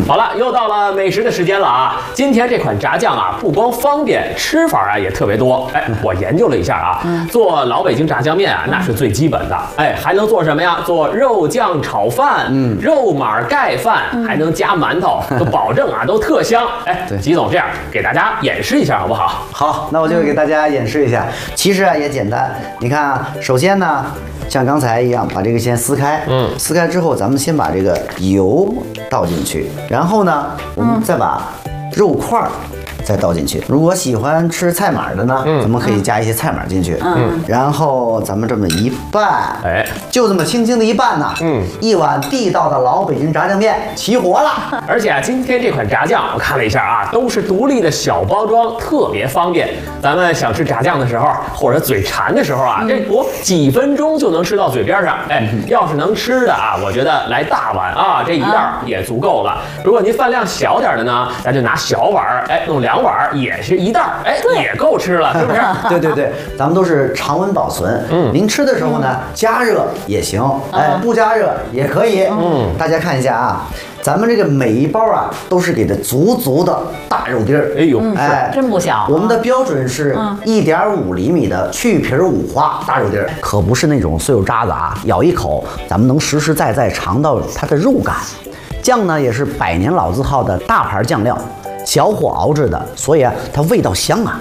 好了，又到了美食的时间了啊！今天这款炸酱啊，不光方便，吃法啊也特别多。哎，我研究了一下啊，做老北京炸酱面啊，那是最基本的。哎，还能做什么呀？做肉酱炒饭，肉码盖饭，还能加馒头，都保证啊都特香。哎，吉总，这样给大家演示一下好不好？ 好，那我就给大家演示一下。其实啊也简单，你看啊，首先呢，像刚才一样，把这个先撕开，撕开之后，咱们先把这个油倒进去，然后呢，我们再把肉块再倒进去。如果喜欢吃菜码的呢，咱们可以加一些菜码进去，然后咱们这么一拌，哎，就这么轻轻的一拌呢，一碗地道的老北京炸酱面起火了。 而且啊，今天这款炸酱我看了一下啊，都是独立的小包装，特别方便。咱们想吃炸酱的时候，或者嘴馋的时候啊，这不几分钟就能吃到嘴边上。哎，要是能吃的啊，我觉得来大碗啊，这一袋也足够了。如果您饭量小点的呢，咱就拿小碗，哎，弄2碗也是一袋，哎，也够吃了，是不是？ 对对对，咱们都是常温保存。您吃的时候呢，加热也行，哎，不加热也可以。大家看一下啊。咱们这个每一包啊，都是给的足足的大肉丁儿。哎呦， 哎，真不小。 我们的标准是1.5厘米的去皮五花大肉丁儿，可不是那种碎肉渣子啊，咬一口咱们能实实在在尝到它的肉感。酱呢也是100年老字号的大牌酱料，小火熬制的，所以啊，它味道香啊。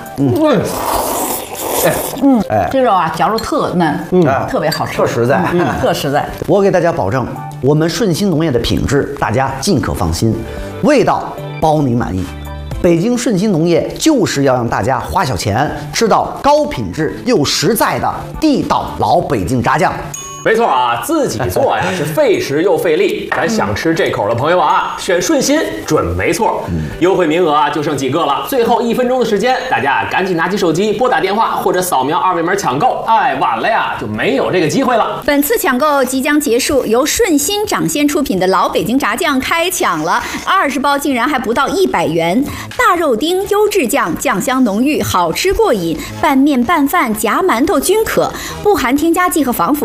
这肉啊，嚼着特嫩，特别好吃， 特实在， 特实在。 我给大家保证，我们顺心农业的品质，大家尽可放心，味道包您满意。北京顺心农业就是要让大家花小钱吃到高品质又实在的地道老北京炸酱。 没错啊，自己做呀是费时又费力。咱想吃这口的朋友啊，选顺心准没错。优惠名额啊就剩几个了，最后1分钟的时间，大家赶紧拿起手机拨打电话或者扫描2维码抢购。哎，晚了呀就没有这个机会了。 本次抢购即将结束，由顺心掌鲜出品的老北京炸酱开抢了，20包竟然还不到100元。大肉丁优质酱，酱香浓郁，好吃过瘾，拌面拌饭夹馒头均可，不含添加剂和防腐